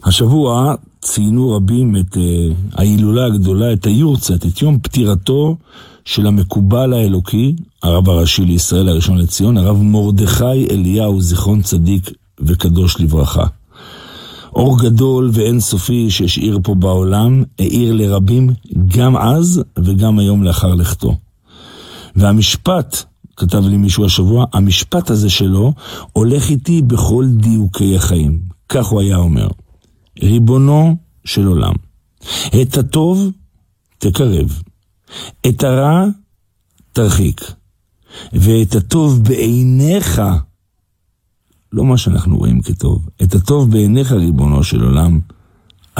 השבוע ציינו רבים את ההילולה הגדולה, את היורצייט, את יום פטירתו של המקובל האלוקי, הרב הראשי לישראל הראשון לציון, הרב מרדכי אליהו, זיכרון צדיק וקדוש לברכה. אור גדול ואין סופי שהשאיר פה בעולם, העיר לרבים גם אז וגם היום לאחר לכתו. והמשפט, כתב לי מישהו השבוע, המשפט הזה שלו הולך איתי בכל דיוקי החיים. כך הוא היה אומר: ריבונו של עולם, את הטוב תקרב, את הרע תרחיק, ואת הטוב בעיניך, לא מה שאנחנו רואים כטוב, את הטוב בעיניך ריבונו של עולם,